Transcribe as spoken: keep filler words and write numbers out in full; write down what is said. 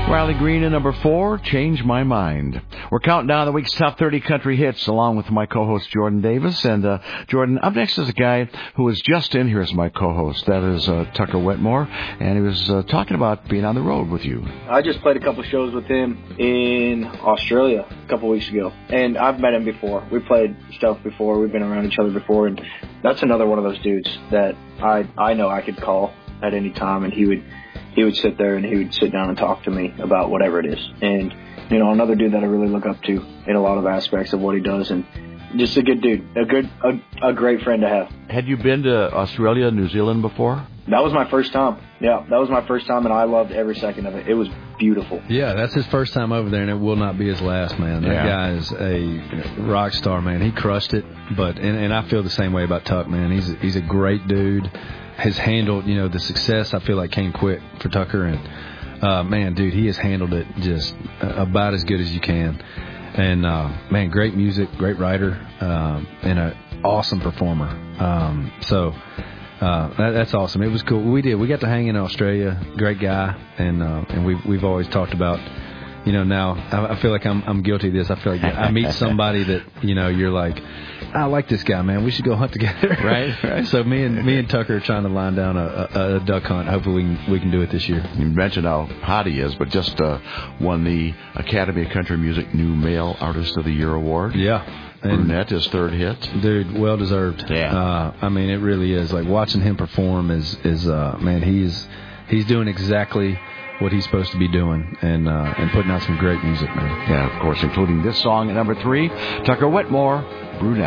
Riley Green at number four, Change My Mind. We're counting down the week's top thirty country hits along with my co-host Jordan Davis. And uh, Jordan, up next is a guy who was just in here as my co-host. That is uh, Tucker Wetmore. And he was uh, talking about being on the road with you. I just played a couple shows with him in Australia a couple weeks ago. And I've met him before. We played stuff before. We've been around each other before. And that's another one of those dudes that I I know I could call at any time, and he would he would sit there and he would sit down and talk to me about whatever it is. And, you know, another dude that I really look up to in a lot of aspects of what he does, and just a good dude, a good, a, a great friend to have. Had you been to Australia, New Zealand before? That was my first time. Yeah, that was my first time, and I loved every second of it. It was beautiful. Yeah, that's his first time over there, and it will not be his last, man. That yeah. guy is a rock star, man. He crushed it, but and, and I feel the same way about Tuck, man. He's he's a great dude. Has handled, you know, the success, I feel like, came quick for Tucker, and uh, man, dude, he has handled it just about as good as you can. And uh, man, great music, great writer, um, and an awesome performer. Um, so. Uh, that, that's awesome. It was cool. We did. We got to hang in Australia. Great guy, and uh, and we've we've always talked about, you know. Now I, I feel like I'm I'm guilty of this. I feel like I meet somebody that, you know, you're like, I like this guy, man. We should go hunt together, right? Right. So me and me and Tucker are trying to line down a, a, a duck hunt. Hopefully we can we can do it this year. You mentioned how hot he is, but just uh, won the Academy of Country Music New Male Artist of the Year award. Yeah. And Brunette, his third hit. Dude, well deserved. Yeah. Uh, I mean, it really is. Like, watching him perform is, is uh, man, he's he's doing exactly what he's supposed to be doing, and uh, and putting out some great music, man. Yeah, of course, including this song at number three, Tucker Wetmore, Brunette.